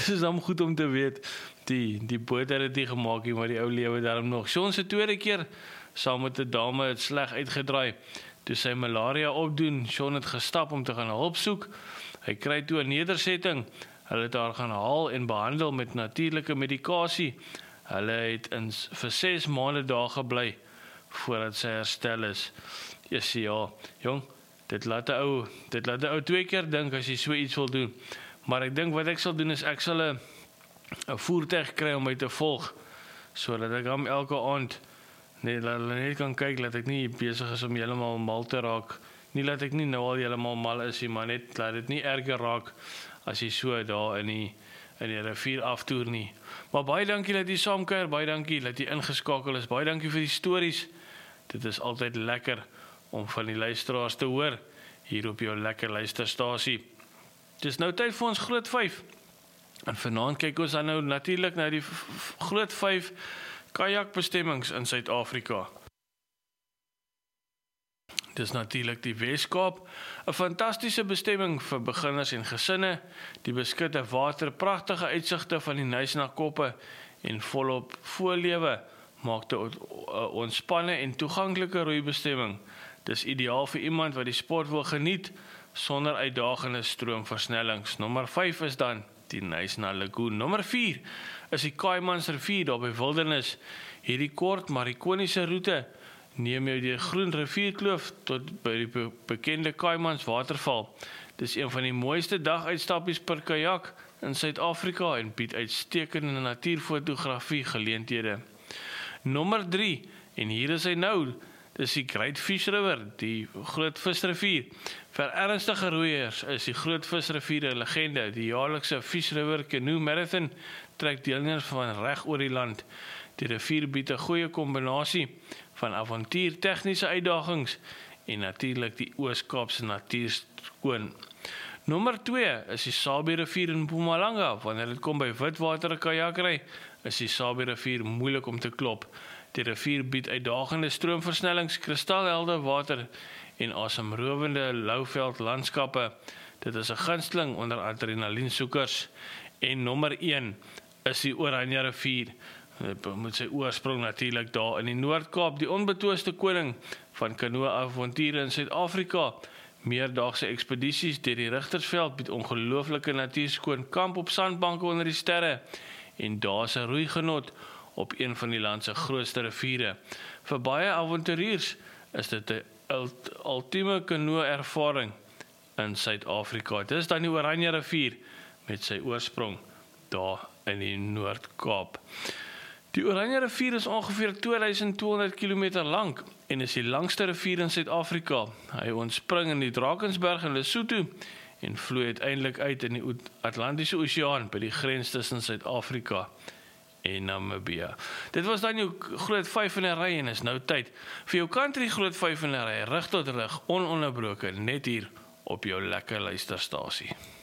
is dan goed om te weet, die boot het dit nie gemaak nie, maar die ou lewe daarom nog. Sean se tweede keer, saam met 'n dame het sleg uitgedraai, toe sy malaria opdoen. Sean het gestap om te gaan hulp soek, hy kry toe 'n nedersetting, hulle het haar gaan haal en behandel met natuurlike medikasie, hulle het vir 6 maande daar gebly, voordat sy herstel is. Ja, jong, dit laat 'n ou 2 keer dink as jy so iets wil doen. Maar ek dink wat ek sal doen is ek sal 'n voertuig kry om my te volg, sodat ek hom elke aand net kan kyk, dat ek nie besig is om heeltemal mal te raak. Nie dat ek nie nou al heeltemal mal is nie, maar net laat dit nie erger raak as jy so daar in die rivier aftoer nie. Maar baie dankie dat jy saamkuier, baie dankie dat jy ingeskakel is, baie dankie vir die stories. Dit is altyd lekker om van die luisteraars te hoor, hier op jou lekker luisterstasie. Het is nou tyd vir ons Groot 5. En vanaand kyk ons dan nou natuurlik na die Groot 5 kajakbestemmings in Suid-Afrika. Dis natuurlik die Weskaap, 'n fantastiese bestemming vir beginners en gesinne, die beskutte water, pragtige uitsigte van die Knysna koppe en volop voorlewe, maak dit 'n ontspanne en toeganklike roeibestemming. Dis ideaal vir iemand wat die sport wil geniet, sonder uitdagende stroomversnellings. Nommer 5 is dan die Knysna Lagoon. Nommer 4 is die Kaaimans-rivier daar by Wildernis. Hierdie kort maar ikoniese roete neem jou die Groen Rivierkloof tot by die bekende Kaaimans waterval. Dis een van die mooiste daguitstappies per kajak in Suid-Afrika en bied uitstekende natuurfotografie geleenthede. Nommer 3, en hier is hy nou, dis die Great Fish River, die Groot Visrivier. Vir ernstige roeiers is die Groot Visrivier 'n legende. Die jaarlikse Fish River Canoe Marathon trek deelnemers van reg oor die land. Die rivier bied 'n goeie kombinasie van avontuur, tegniese uitdagings en natuurlik die Oos-Kaapse natuurskoon. Nommer 2 is die Sabie rivier in Mpumalanga. Wanneer dit kom by witwater kajakry, is die Sabie rivier moeilik om te klop. Die rivier bied uitdagende stroomversnellings, kristalhelder water en asemrowende louveld landskappe. Dit is 'n gunsteling onder adrenaliensoekers. En nommer 1 is die Oranje rivier. Met sy oorsprong natuurlik daar in die Noord-Kaap, die onbetwiste koning van kanoe-avonture in Suid-Afrika. Meerdaagse ekspedisies deur die Rigtersveld bied ongelooflike natuurskoon kamp op sandbanke onder die sterre en daar se roeigenot op een van die land se grootste riviere. Vir baie avonturiers is dit 'n ultieme kanoe-ervaring in Suid-Afrika. Dit is dan die Oranje rivier met sy oorsprong daar in die Noord-Kaap. Die Oranje rivier is ongeveer 2200 km lank en is die langste rivier in Suid-Afrika. Hy ontspring in die Drakensberg in Lesotho en vloei uiteindelik uit in die Atlantiese Oseaan by die grens tussen Suid-Afrika en Namibia. Dit was dan jou Groot 5 in 'n ry en is nou tyd vir jou country Groot 5 in 'n ry, rug tot rug, ononderbroke, net hier op jou lekker luisterstasie.